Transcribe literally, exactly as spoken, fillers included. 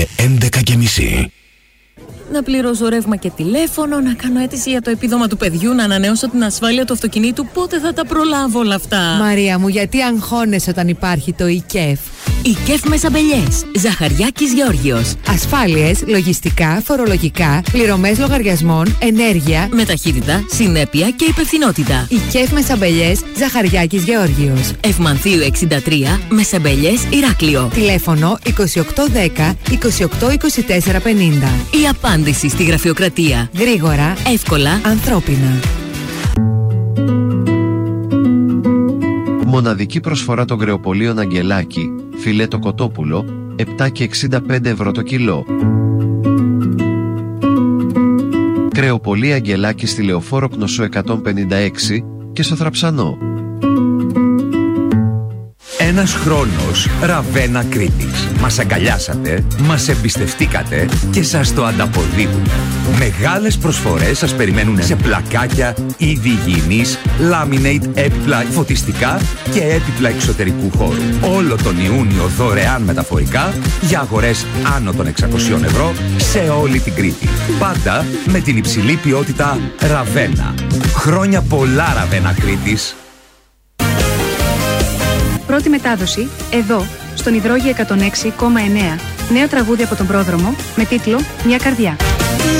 και έντεκα και μισή. Να πληρώσω ρεύμα και τηλέφωνο, να κάνω αίτηση για το επίδομα του παιδιού, να ανανεώσω την ασφάλεια του αυτοκινήτου. Πότε θα τα προλάβω όλα αυτά? Μαρία μου, γιατί αγχώνεσαι όταν υπάρχει το ΙΚΕΦ? ΙΚΕΦ Μεσαμπελιές, Ζαχαριάκης Γεώργιος. Ασφάλειες, λογιστικά, φορολογικά, πληρωμές λογαριασμών, ενέργεια, με ταχύτητα, συνέπεια και υπευθυνότητα. ΙΚΕΦ Μεσαμπελιές, Ζαχαριάκης Γεώργιος. Ευμανθίου εξήντα τρία, Μεσαμπελιές, Ηράκλειο. Τηλέφωνο είκοσι οκτώ δέκα είκοσι οκτώ είκοσι τέσσερα πενήντα. Η απάντηση στη γραφειοκρατία. Γρήγορα, εύκολα, ανθρώπινα. Μοναδική προσφορά των κρεοπολίων Αγγελάκη, φιλέτο κοτόπουλο, επτά και εξήντα πέντε ευρώ το κιλό. Κρεοπολία Αγγελάκη στη Λεωφόρο Κνωσού εκατόν πενήντα έξι και στο Θραψανό. Ένας χρόνος Ραβένα Κρήτης. Μας αγκαλιάσατε, μας εμπιστευτήκατε και σας το ανταποδίδουμε. Μεγάλες προσφορές σας περιμένουν σε πλακάκια, είδη υγιεινής, laminate, έπιπλα φωτιστικά και έπιπλα εξωτερικού χώρου. Όλο τον Ιούνιο δωρεάν μεταφορικά για αγορές άνω των εξακοσίων ευρώ σε όλη την Κρήτη. Πάντα με την υψηλή ποιότητα Ραβένα. Χρόνια πολλά Ραβένα Κρήτης. Πρώτη μετάδοση, εδώ, στον Υδρόγειο εκατόν έξι κόμμα εννέα. Νέο τραγούδι από τον πρόδρομο, με τίτλο «Μια καρδιά».